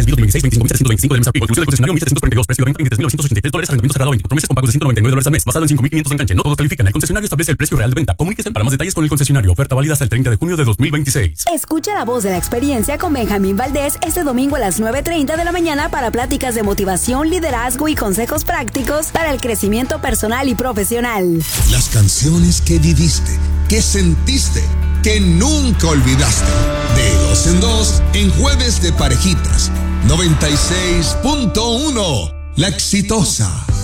2026, 25.725 del mes activo. Inclusión del concesionario 1.732, precio de venta $23.883, arrendamiento cerrado 24 meses con pagos de $199 al mes, basado en 5.500 de enganche. No todos califican. El concesionario establece el precio real de venta. Comuníquese para más detalles con el concesionario. Oferta válida hasta el 30 de junio de 2026. Escucha la voz de la experiencia con Benjamín Valdés este domingo a las 9:30 de la mañana para pláticas de motivación, liderazgo y consejos prácticos para el crecimiento personal y profesional. Las canciones que viviste, que sentiste, que nunca olvidaste. De 2 en 2 en Jueves de Parejitas. 96.1. La Exitosa.